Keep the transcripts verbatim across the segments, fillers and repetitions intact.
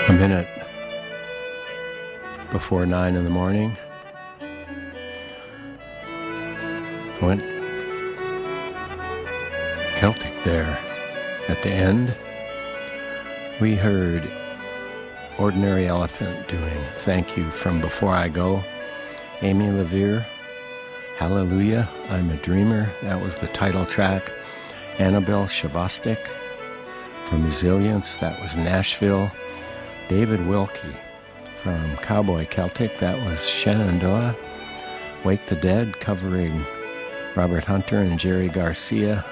A minute before nine in the morning, I went Celtic there. At the end, we heard Ordinary Elephant doing Thank You from Before I Go. Amy LaVere, Hallelujah, I'm a Dreamer. That was the title track. Annabelle Shavostik from Resilience. That was Nashville. David Wilkie from Cowboy Celtic. That was Shenandoah. Wake the Dead covering Robert Hunter and Jerry Garcia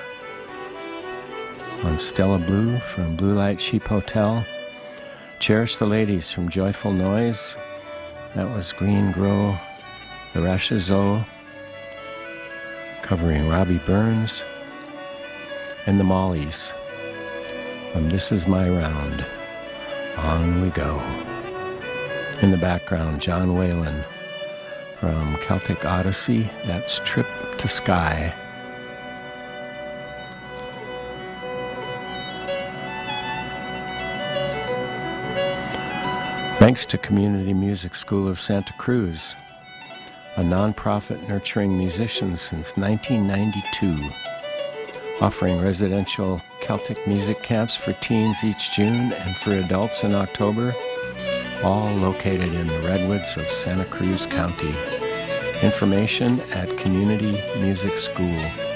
on Stella Blue from Blue Light Sheep Hotel. Cherish the Ladies from Joyful Noise. That was Green Grow, the Rashazo covering Robbie Burns. And the Mollies from This Is My Round. On we go. In the background, John Whalen from Celtic Odyssey. That's Trip to Sky. Thanks to Community Music School of Santa Cruz, a nonprofit nurturing musicians since nineteen ninety-two, offering residential Celtic music camps for teens each June and for adults in October, all located in the Redwoods of Santa Cruz County. Information at Community Music School.